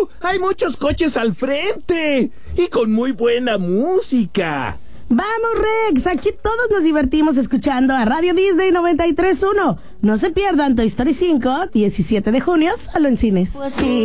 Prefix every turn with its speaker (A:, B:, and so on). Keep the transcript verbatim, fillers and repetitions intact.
A: hay muchos coches al frente y con muy buena música.
B: Vamos, Rex, aquí todos nos divertimos escuchando a Radio Disney noventa y tres punto uno. No se pierdan Toy Story cinco, diecisiete de junio, solo en cines.